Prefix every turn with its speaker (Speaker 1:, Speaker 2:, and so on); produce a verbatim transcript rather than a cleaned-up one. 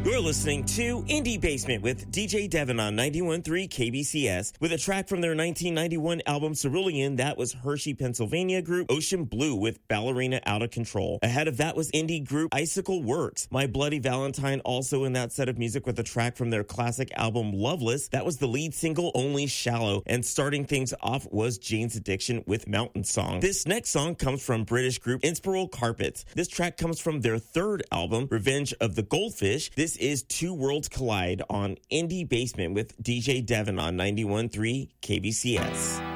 Speaker 1: You're listening to Indie Basement with D J Devin on ninety-one point three K B C S with a track from their nineteen ninety-one album Cerulean. That was Hershey, Pennsylvania group Ocean Blue with Ballerina Out of Control. Ahead of that was indie group Icicle Works. My Bloody Valentine also in that set of music with a track from their classic album Loveless. That was the lead single Only Shallow. And starting things off was Jane's Addiction with Mountain Song. This next song comes from British group Inspiral Carpets. This track comes from their third album, Revenge of the Goldfish. This is Two Worlds Collide on Indie Basement with D J Devin on ninety-one point three K B C S.